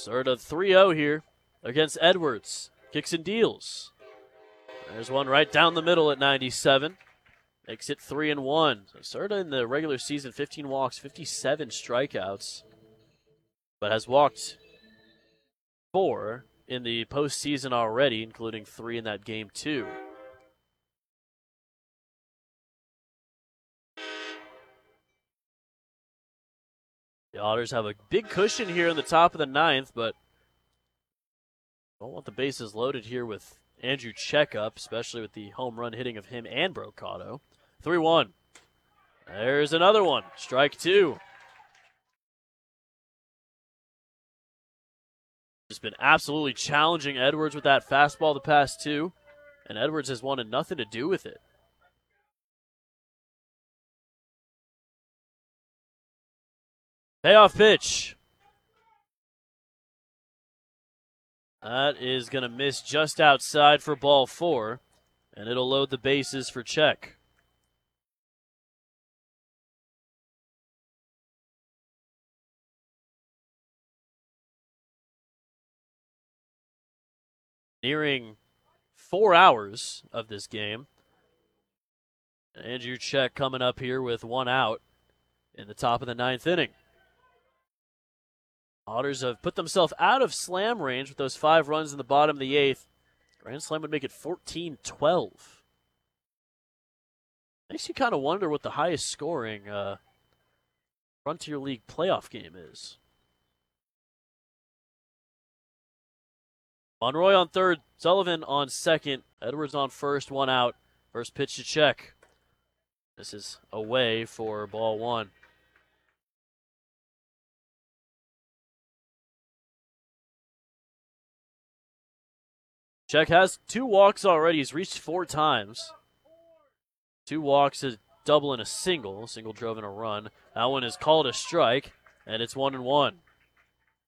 Serta 3-0 here against Edwards. Kicks and deals. There's one right down the middle at 97. Makes it 3-1. So Serta in the regular season, 15 walks, 57 strikeouts, but has walked 4 in the postseason already, including 3 in that game, too. The Otters have a big cushion here in the top of the 9th, but don't want the bases loaded here with Andrew Check up, especially with the home run hitting of him and Brocato. 3-1. There's another one. Strike 2. Just been absolutely challenging Edwards with that fastball the past 2, and Edwards has wanted nothing to do with it. Payoff pitch. That is going to miss just outside for ball 4, and it'll load the bases for Check. Nearing 4 hours of this game. Andrew Check coming up here with 1 out in the top of the 9th inning. Otters have put themselves out of slam range with those 5 runs in the bottom of the 8th. Grand slam would make it 14-12. Makes you kind of wonder what the highest scoring Frontier League playoff game is. Monroy on third, Sullivan on second, Edwards on first, 1 out. First pitch to Check. This is away for ball 1. Check has 2 walks already. He's reached 4 times. 2 walks, a double and a single. Single drove in a run. That one is called a strike, and it's 1-1.